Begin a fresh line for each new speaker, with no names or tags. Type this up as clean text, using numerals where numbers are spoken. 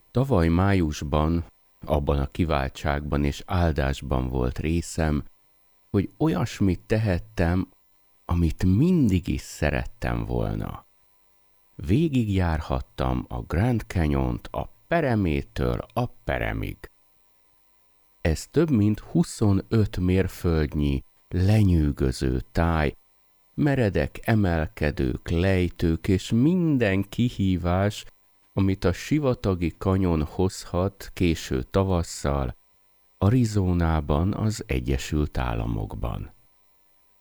Tavaly májusban, abban a kiváltságban és áldásban volt részem, hogy olyasmit tehettem, amit mindig is szerettem volna. Végigjárhattam a Grand Canyont a peremétől a peremig. Ez több mint 25 mérföldnyi, lenyűgöző táj, meredek emelkedők, lejtők és minden kihívás, amit a sivatagi kanyon hozhat késő tavasszal, Arizonában, az Egyesült Államokban.